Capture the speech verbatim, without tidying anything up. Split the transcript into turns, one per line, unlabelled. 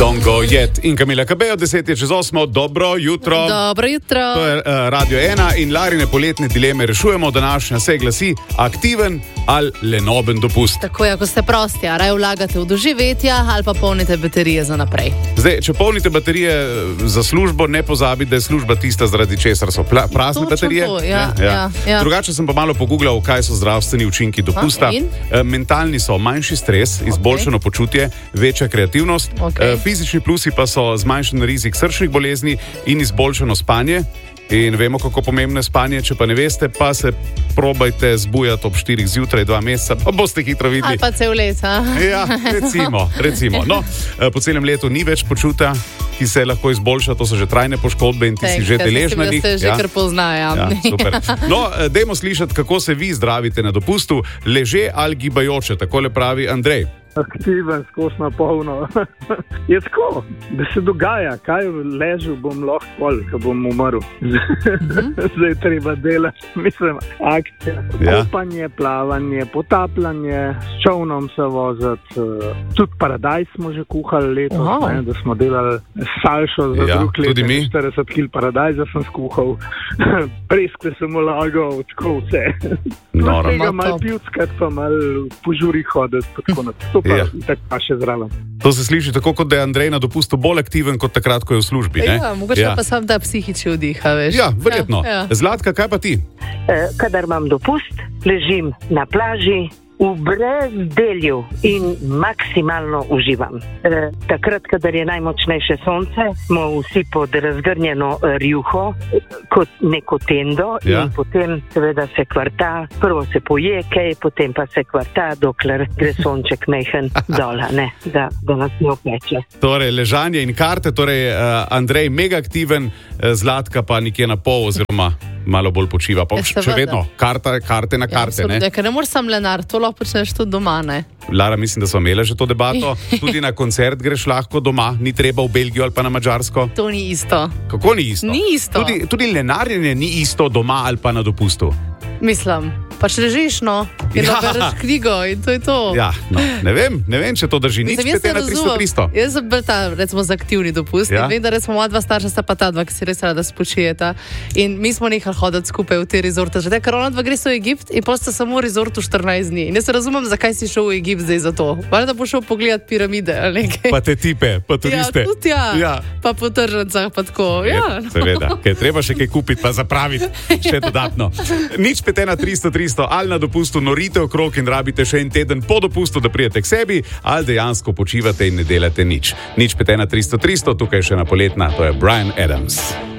Dongo Jet in Kamila Cabello, deset je čez osmo, dobro jutro.
Dobro jutro.
To je uh, Radio ena in Larine poletne dileme rešujemo. Današnja se glasi aktiven ali lenoben dopust.
Tako je, ako ste prosti, a raje vlagate v doživetja ali pa polnite baterije za naprej.
Zdaj, če polnite baterije za službo, ne pozabite, da je služba tista, zaradi česar so pla- prazne
Točno
baterije.
to, ja,
Ne?
ja, ja.
Drugače sem pa malo pogooglal, kaj so zdravstveni učinki dopusta.
A, in?
E, mentalni so manjši stres, izboljšano okay. počutje, večja kreativnost.
Okay.
E, fizični plusi pa so zmanjšan rizik srčnih bolezni in izboljšano spanje. In vemo, kako pomembno je spanje. Če pa ne veste, pa se probajte zbujati ob štirih zjutraj dva meseca, pa boste hitro videli.
Ali pa cel let, a?
Ja, recimo, recimo. No, po celem letu ni več počuta, ki se lahko izboljša, to so že trajne poškodbe in ti
Tek,
si že deležen na njih.
Se že
Ja.
kar poznajo.
Ja, super. No, dajmo slišati, kako se vi zdravite na dopustu, leže ali gibajoče, takole pravi Andrej.
Aktiven, skozi na polno. Je tako, da se dogaja, kaj ležal bom lahko pol, ko bom umrl. Zdaj treba delati, mislim, akcija.
Ja.
Kopanje, plavanje, potapljanje, s čovnom se voziti. Tudi paradajz smo že kuhali letos,
Wow.
ne, da smo delali salšo za
Ja,
drug let.
tudi mi.
štirideset kil paradajza sem skuhal, preskve sem ulagal, tako vse.
Noro.
Tega
Ma
malo
top.
pivskati, pa malo po žuri hoditi, tako naprej. To pa
Ja.
itak pa še zraven.
To se sliši tako, kot da je Andrej na dopustu bolj aktiven, kot takrat, ko je v službi. Ne?
Ja, mogoče
ja.
pa sam da psihični vdiha, veš.
Ja, verjetno.
Ja, ja.
Zlatka, kaj pa ti?
Eh, kadar imam dopust, ležim na plaži v brezdelju in maksimalno uživam. Eh, takrat, kadar je najmočnejše sonce, smo vsi pod razgrnjeno eh, rjuho, eh, kot neko tendo
Ja.
in potem seveda se kvarta, prvo se poje kaj, potem pa se kvarta, dokler gre sonček mehen dol, ne, da, da nas ne opeče.
Torej, ležanje in karte, torej uh, Andrej mega aktiven, uh, Zlatka pa nekje na pol oziroma malo bolj počiva. Pa
Ja,
še
seveda.
vedno, karta, karte na karte.
Ja,
Ne?
ker ne moreš sam lenar, to lahko počneš tudi doma, ne?
Lara, mislim, da smo imeli že to debato. Tudi na koncert greš lahko doma, ni treba v Belgijo ali pa na Madžarsko.
To ni isto.
Kako ni isto?
Ni isto.
Tudi, tudi lenarjenje ni isto doma ali pa na dopustu.
Mislim, pa če ležiš, no, in
Ja.
ja. bereš knjigo in to je to.
Ja, no, ne vem, ne vem, če to drži. Nič
Mislim, jaz
pete
ne
na tristo
razumem.
tristo.
Jaz sem bil ta, recimo, za aktivni dopust.
Ja.
Ja. Vem, da recimo moja dva starša sta pa ta dva, ki si res rada spočijeta. In mi smo nehali hoditi skupaj v te rezorte. Že te, ker ona dva gre v Egipt in posta samo v rezortu štirinajst dni. In jaz razumem, zakaj si šel v Egipt zdaj za to. Valjda bo šel pogledat piramide ali nekaj.
Pa te tipe, pa
Ja,
turiste.
tudi ja.
Ja.
Pa po tržnicah, pa tako. Ja.
Seveda, ker treba še kaj kupiti, pa zapraviti še dodatno. Nič pete na tristo tristo, ali na dopustu norite okrog in rabite še en teden po dopustu, da prijete k sebi, ali dejansko počivate in ne delate nič. Nič pete na tristo tristo, tukaj še na poletna, to je Bryan Adams.